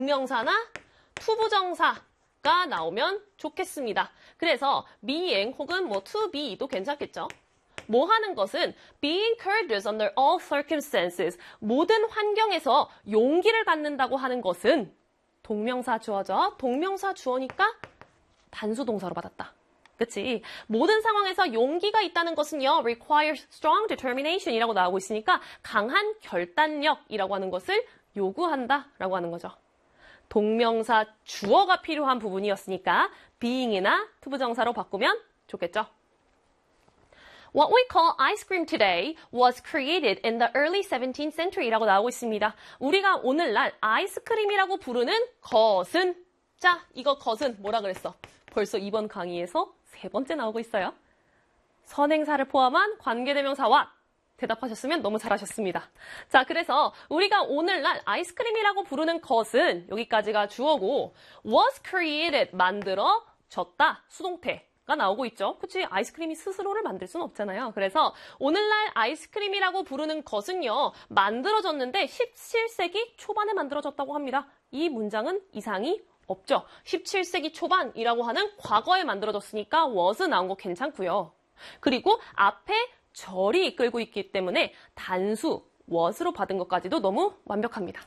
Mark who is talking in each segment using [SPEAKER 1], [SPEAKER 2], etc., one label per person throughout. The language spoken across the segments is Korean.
[SPEAKER 1] 동명사나 투부정사가 나오면 좋겠습니다. 그래서 being 혹은 뭐 to be도 괜찮겠죠. 뭐 하는 것은 being courageous under all circumstances. 모든 환경에서 용기를 갖는다고 하는 것은 동명사 주어죠. 동명사 주어니까 단수동사로 받았다. 그치? 모든 상황에서 용기가 있다는 것은요, requires strong determination 이라고 나오고 있으니까 강한 결단력이라고 하는 것을 요구한다 라고 하는 거죠. 동명사 주어가 필요한 부분이었으니까 being이나 투부정사로 바꾸면 좋겠죠. What we call ice cream today was created in the early 17th century라고 나오고 있습니다. 우리가 오늘날 아이스크림이라고 부르는 것은, 자, 이거 것은 뭐라 그랬어? 벌써 이번 강의에서 3번째 나오고 있어요. 선행사를 포함한 관계대명사 what 대답하셨으면 너무 잘하셨습니다. 자, 그래서 우리가 오늘날 아이스크림이라고 부르는 것은 여기까지가 주어고 was created 만들어졌다 수동태가 나오고 있죠. 그치? 아이스크림이 스스로를 만들 수는 없잖아요. 그래서 오늘날 아이스크림이라고 부르는 것은요. 만들어졌는데 17세기 초반에 만들어졌다고 합니다. 이 문장은 이상이 없죠. 17세기 초반이라고 하는 과거에 만들어졌으니까 was 나온 거 괜찮고요. 그리고 앞에 절이 이끌고 있기 때문에 단수 was로 받은 것까지도 너무 완벽합니다.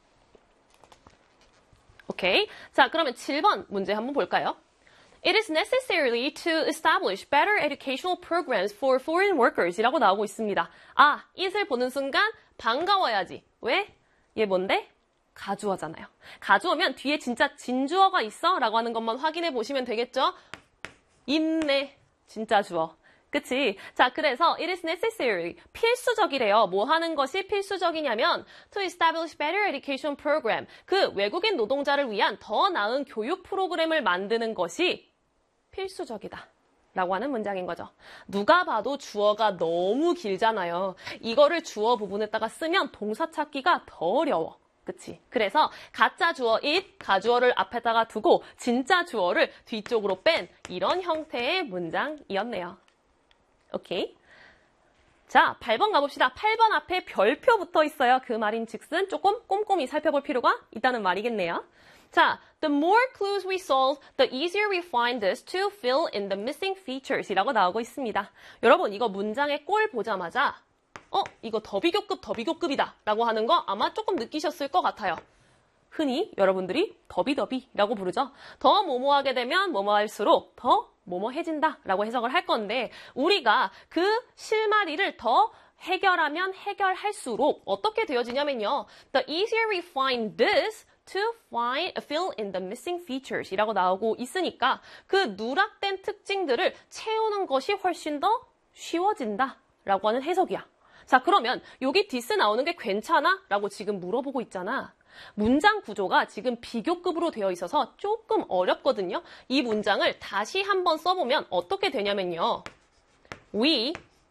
[SPEAKER 1] 오케이. 자, 그러면 7번 문제 한번 볼까요? It is necessary to establish better educational programs for foreign workers 이라고 나오고 있습니다. 아, it을 보는 순간 반가워야지. 왜? 얘 뭔데? 가주어잖아요. 가주어면 뒤에 진짜 진주어가 있어? 라고 하는 것만 확인해 보시면 되겠죠? 있네. 진짜 주어. 그치? 자, 그래서 it is necessary. 필수적이래요. 뭐 하는 것이 필수적이냐면 to establish better education program. 그 외국인 노동자를 위한 더 나은 교육 프로그램을 만드는 것이 필수적이다. 라고 하는 문장인 거죠. 누가 봐도 주어가 너무 길잖아요. 이거를 주어 부분에다가 쓰면 동사 찾기가 더 어려워. 그치? 그래서 가짜 주어 it, 가주어를 앞에다가 두고 진짜 주어를 뒤쪽으로 뺀 이런 형태의 문장이었네요. 오케이. 자, 8번 가봅시다. 8번 앞에 별표 붙어 있어요. 그 말인 즉슨 조금 꼼꼼히 살펴볼 필요가 있다는 말이겠네요. 자, the more clues we solve, the easier we find this to fill in the missing features 이라고 나오고 있습니다. 여러분, 이거 문장의 꼴 보자마자 이거 더비교급이다 라고 하는 거 아마 조금 느끼셨을 것 같아요. 흔히 여러분들이 더비라고 부르죠. 더 뭐뭐하게 되면 뭐뭐할수록 더 뭐뭐해진다 라고 해석을 할 건데 우리가 그 실마리를 더 해결하면 해결할수록 어떻게 되어지냐면요. The easier we find this to fill in the missing features 이라고 나오고 있으니까 그 누락된 특징들을 채우는 것이 훨씬 더 쉬워진다 라고 하는 해석이야. 자, 그러면 여기 this 나오는 게 괜찮아? 라고 지금 물어보고 있잖아. 문장 구조가 지금 비교급으로 되어 있어서 조금 어렵거든요. 이 문장을 다시 한번 써보면 어떻게 되냐면요. We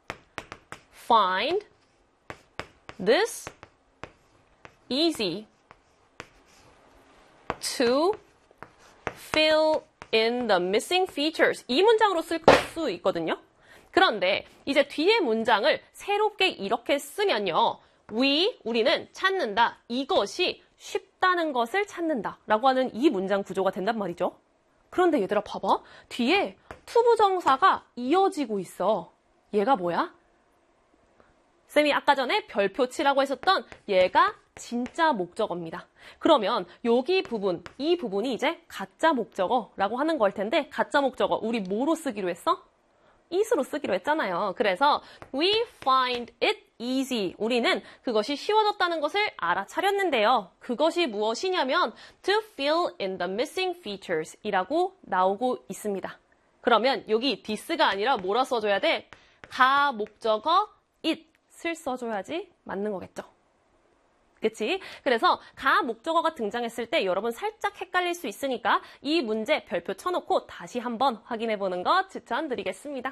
[SPEAKER 1] find this easy to fill in the missing features. 이 문장으로 쓸 수 있거든요. 그런데 이제 뒤에 문장을 새롭게 이렇게 쓰면요. 우리는 찾는다. 이것이 쉽다는 것을 찾는다. 라고 하는 이 문장 구조가 된단 말이죠. 그런데 얘들아 봐봐. 뒤에 투부정사가 이어지고 있어. 얘가 뭐야? 쌤이 아까 전에 별표 치라고 했었던 얘가 진짜 목적어입니다. 그러면 여기 부분, 이 부분이 이제 가짜 목적어라고 하는 걸 텐데 가짜 목적어 우리 뭐로 쓰기로 했어? it으로 쓰기로 했잖아요. 그래서 we find it easy. 우리는 그것이 쉬워졌다는 것을 알아차렸는데요. 그것이 무엇이냐면 to fill in the missing features 이라고 나오고 있습니다. 그러면 여기 this가 아니라 뭐라 써줘야 돼? 가 목적어 it을 써줘야지 맞는 거겠죠. 그치? 그래서 가 목적어가 등장했을 때 여러분 살짝 헷갈릴 수 있으니까 이 문제 별표 쳐놓고 다시 한번 확인해보는 거 추천드리겠습니다.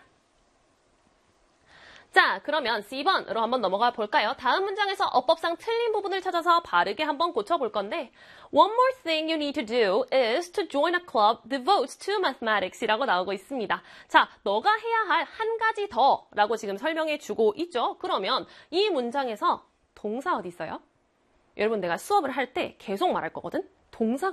[SPEAKER 1] 자, 그러면 C번으로 한번 넘어가 볼까요? 다음 문장에서 어법상 틀린 부분을 찾아서 바르게 한번 고쳐볼 건데 One more thing you need to do is to join a club devoted to mathematics 이라고 나오고 있습니다. 자, 너가 해야 할 한 가지 더 라고 지금 설명해 주고 있죠? 그러면 이 문장에서 동사 어디 있어요? 여러분 내가 수업을 할 때 계속 말할 거거든? 동사가